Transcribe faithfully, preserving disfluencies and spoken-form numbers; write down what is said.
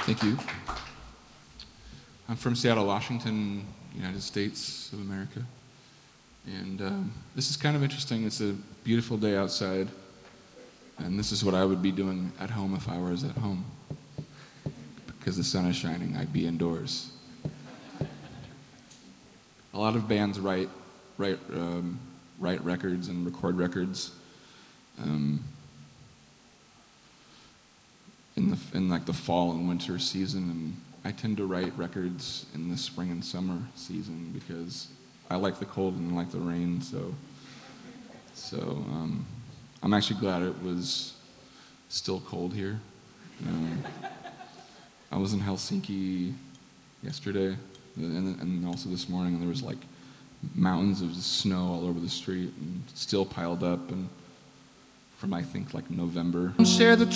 Thank you. I'm from Seattle, Washington, United States of America. And um, this is kind of interesting. It's a beautiful day outside. And this is what I would be doing at home if I was at home. Because the sun is shining, I'd be indoors. A lot of bands write, write, um, write records and record records. Um, in the in like the fall and winter season, and I tend to write records in the spring and summer season because I like the cold and I like the rain. So, so um, I'm actually glad it was still cold here. Um, I was in Helsinki yesterday, and, and also this morning, and there was like mountains of snow all over the street, and still piled up, and from I think like November. Share the